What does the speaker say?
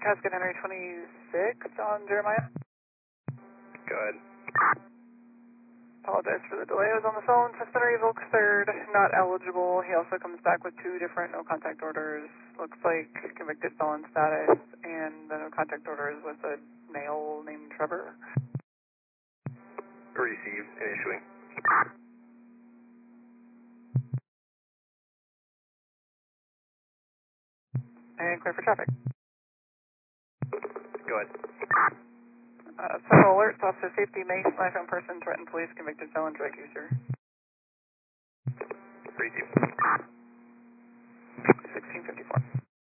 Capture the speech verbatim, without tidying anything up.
Cascade Henry twenty-six on Jeremiah. Go ahead. Apologize for the delay. I was on the phone. Suspender Evoke third, not eligible. He also comes back with two different no contact orders. Looks like convicted felon status, and the no contact order is with a male named Trevor. Received and issuing. And clear for traffic. Go ahead. Uh, several alerts, officer safety, mace, knife on person, threatened police, convicted felon, drug user. Received. sixteen fifty-four.